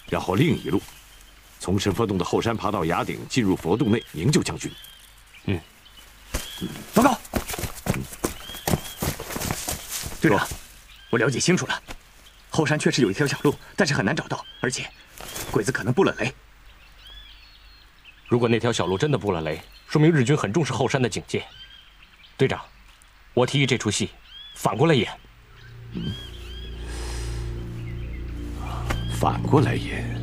然后另一路，从神佛洞的后山爬到崖顶，进入佛洞内营救将军。 报告，队长，我了解清楚了，后山确实有一条小路，但是很难找到，而且鬼子可能布了雷。 如果那条小路真的布了雷，说明日军很重视后山的警戒。队长，我提议这出戏反过来演。 反过来演。